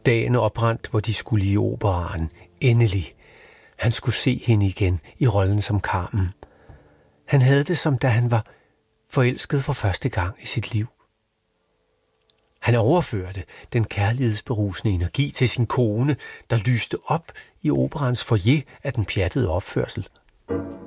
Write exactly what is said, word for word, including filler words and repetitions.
dagen oprandt, hvor de skulle i operaen. Endelig. Han skulle se hende igen i rollen som Carmen. Han havde det, som da han var forelsket for første gang i sit liv. Han overførte den kærlighedsberusende energi til sin kone, der lyste op i operaens foyer af den pjattede opførsel.